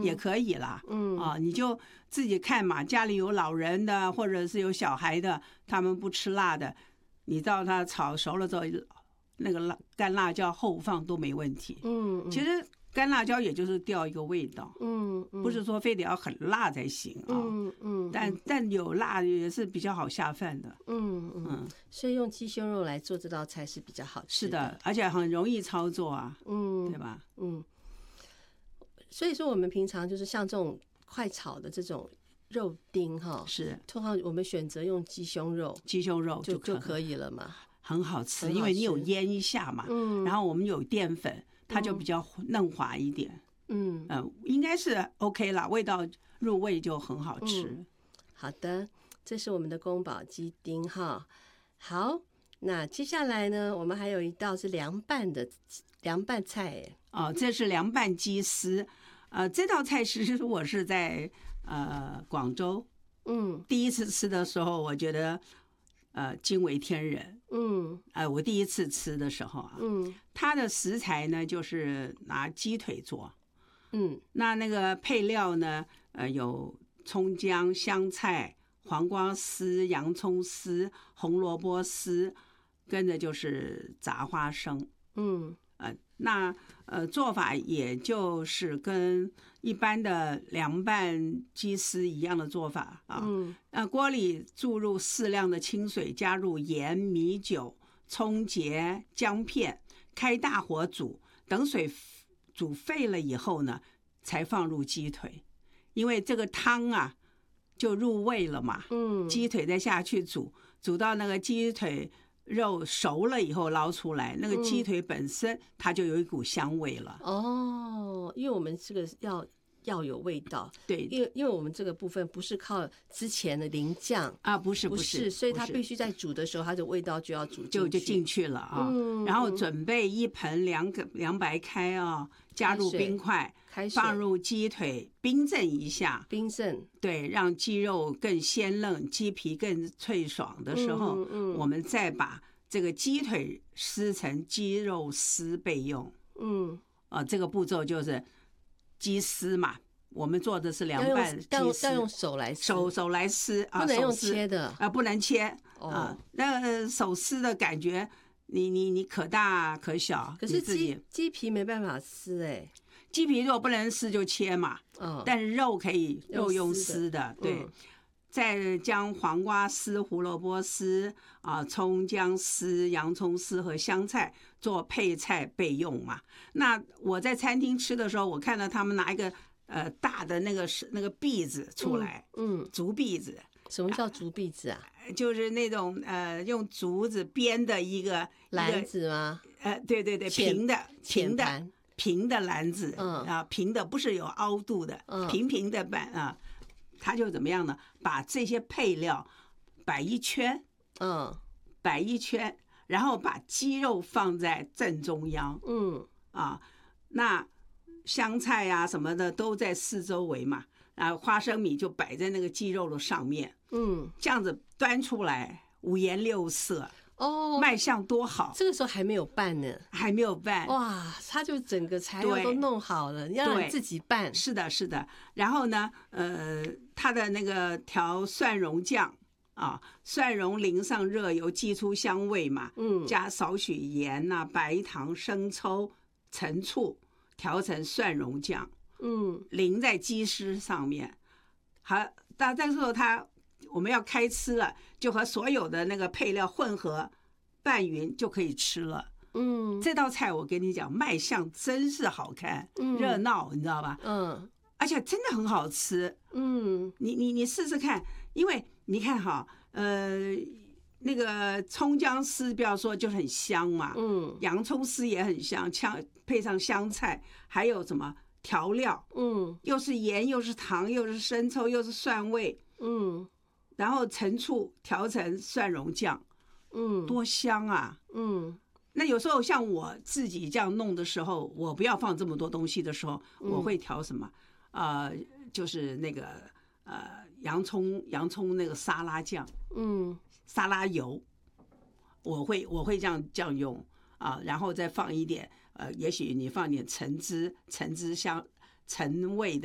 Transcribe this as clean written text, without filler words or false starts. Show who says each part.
Speaker 1: 也可以啦。你就自己看嘛，家里有老人的或者是有小孩的，他们不吃辣的，你到它炒熟了之后，那个干辣椒后放都没问题。其实干辣椒也就是调一个味道，不是说非得要很辣才行啊。但有辣也是比较好下饭的。
Speaker 2: 所以用鸡胸肉来做这道菜是比较好吃的。
Speaker 1: 是的，而且很容易操作啊。对吧？
Speaker 2: 所以说我们平常就是像这种快炒的这种肉丁哈，
Speaker 1: 是
Speaker 2: 通常我们选择用鸡胸肉就可以了嘛，
Speaker 1: 很好吃，因为你有腌一下嘛。然后我们有淀粉，它就比较嫩滑一点。应该是 OK 啦，味道入味就很好吃。
Speaker 2: 好的，这是我们的宫保鸡丁哈。好，那接下来呢，我们还有一道是凉拌菜。
Speaker 1: 这是凉拌鸡丝。这道菜其实我是在广州，第一次吃的时候，我觉得惊为天人。我第一次吃的时候啊，它的食材呢就是拿鸡腿做。那个配料呢，有葱姜、香菜、黄瓜丝、洋葱丝、红萝卜丝，跟着就是炸花生。做法也就是跟一般的凉拌鸡丝一样的做法啊。锅里注入适量的清水，加入盐、米酒、葱节、姜片，开大火煮，等水煮沸了以后呢，才放入鸡腿，因为这个汤啊就入味了嘛。鸡腿再下去煮到那个鸡腿肉熟了以后捞出来，那个鸡腿本身它就有一股香味了。
Speaker 2: 因为我们这个要有味道。对，因为我们这个部分不是靠之前的淋酱
Speaker 1: 啊，不是，
Speaker 2: 所以它必须在煮的时候，它的味道就要煮进去，
Speaker 1: 就进去了啊。然后准备一盆凉白开啊，加入冰块，放入鸡腿冰镇一下，对，让鸡肉更鲜嫩，鸡皮更脆爽的时候，我们再把这个鸡腿撕成鸡肉丝备用。这个步骤就是鸡丝嘛，我们做的是凉拌鸡丝，
Speaker 2: 要用手来撕，
Speaker 1: 手来撕啊，
Speaker 2: 不能用切的
Speaker 1: 不能切啊。那手撕的感觉，你可大可小。
Speaker 2: 可是鸡皮没办法撕
Speaker 1: 鸡皮如果不能撕就切嘛。但是肉可以用撕的，对。再将黄瓜丝、胡萝卜丝葱姜丝、洋葱丝和香菜做配菜备用嘛。那我在餐厅吃的时候，我看到他们拿一个大的那个篦子出来，竹篦子。
Speaker 2: 什么叫竹篦子啊？
Speaker 1: 就是那种用竹子编的一个
Speaker 2: 篮子吗？
Speaker 1: 对，平的篮子平的，不是有凹度的，平的板啊。他就怎么样呢？把这些配料摆一圈，然后把鸡肉放在正中央，那香菜啊什么的都在四周围嘛，花生米就摆在那个鸡肉的上面，这样子端出来，五颜六色。卖相多好！
Speaker 2: 这个时候还没有拌呢，哇，他就整个材料都弄好了，要你自己拌。
Speaker 1: 是的。然后呢，他的那个调蒜蓉酱蒜蓉淋上热油，激出香味嘛，加少许盐白糖、生抽、陈醋，调成蒜蓉酱，淋在鸡丝上面。好，到这时候我们要开吃了，就和所有的那个配料混合拌匀就可以吃了。这道菜我跟你讲，卖相真是好看，热闹，你知道吧？而且真的很好吃。你试试看，因为你看哈，那个葱姜丝不要说就很香嘛，洋葱丝也很香，配上香菜，还有什么调料，又是盐又是糖又是生抽又是蒜味，然后陈醋调成蒜蓉酱，多香啊！那有时候像我自己这样弄的时候，我不要放这么多东西的时候，我会调什么？就是那个洋葱那个沙拉酱，沙拉油，我会这样用然后再放一点也许你放点橙汁香橙味的。